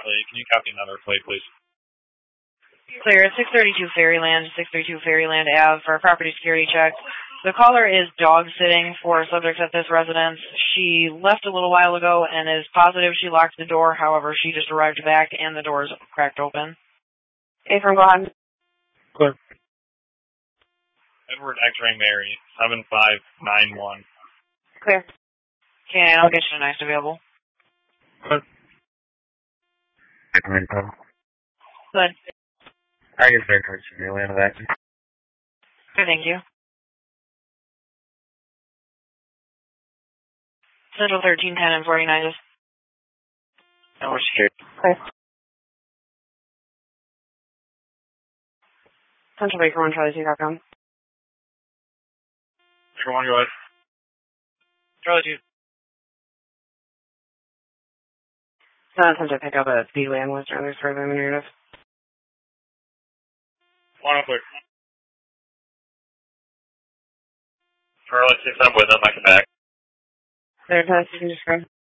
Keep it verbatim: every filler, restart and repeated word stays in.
plate. Can you copy another plate, please? Clear. six thirty-two Fairyland, six thirty-two Fairyland Ave for a property security check. The caller is dog sitting for subjects at this residence. She left a little while ago and is positive she locked the door. However, she just arrived back and the door is cracked open. A from Gone. Clear. Edward X-Ray Mary, seven five nine one. Clear. Okay, I'll get you next available. Clear. Good. I guess very towards the land of that. Good, thank you. Central thirteen ten and forty-nine. No, we're scared. Clear. Central Baker one, Charlie two dot com. Sure one, go ahead. Charlie two. Not attempt to pick up a speedway on Western Others further in the narrative. One up, clear. Charlie six, I'm with him. I can back. Third test, you can describe.